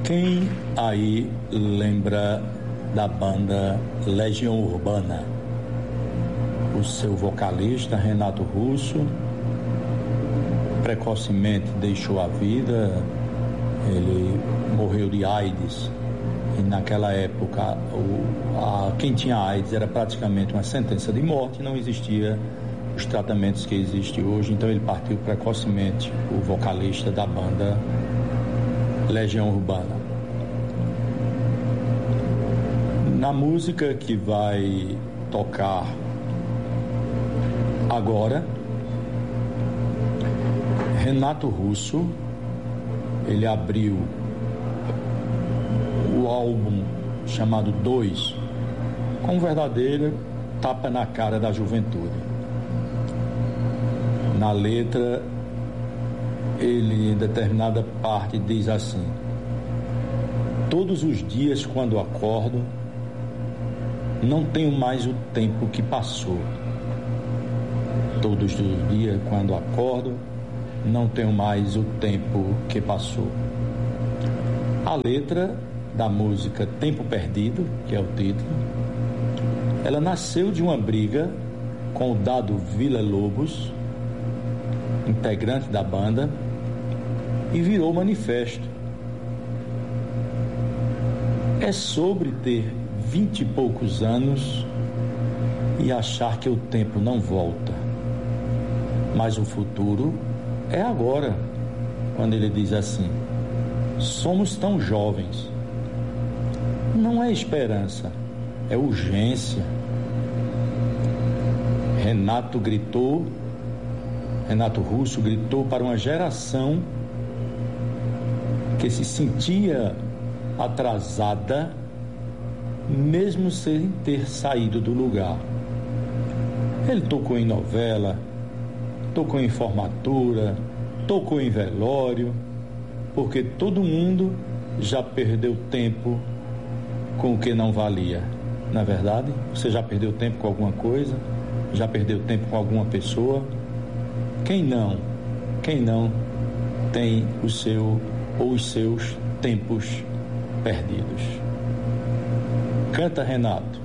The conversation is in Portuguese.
Quem aí lembra da banda Legião Urbana? O seu vocalista, Renato Russo, precocemente deixou a vida. Ele morreu de AIDS e naquela época quem tinha AIDS era praticamente uma sentença de morte, não existia os tratamentos que existem hoje, então ele partiu precocemente, o vocalista da banda Legião Urbana. Na música que vai tocar agora, Renato Russo, ele abriu o álbum chamado 2 com um verdadeiro tapa na cara da juventude. Na letra, ele em determinada parte diz assim: todos os dias quando acordo, não tenho mais o tempo que passou. Todos os dias quando acordo, não tenho mais o tempo que passou. A letra da música Tempo Perdido, que é o título, ela nasceu de uma briga com o Dado Villa-Lobos, integrante da banda, e virou manifesto. É sobre ter 20 e poucos anos e achar que o tempo não volta, mas o futuro é agora. Quando ele diz assim: somos tão jovens. Não é esperança, é urgência. Renato Russo gritou para uma geração que se sentia atrasada, mesmo sem ter saído do lugar. Ele tocou em novela, tocou em formatura, tocou em velório, porque todo mundo já perdeu tempo com o que não valia. Na verdade, você já perdeu tempo com alguma coisa? Já perdeu tempo com alguma pessoa? Quem não tem o seu ou os seus tempos perdidos? Canta, Renato.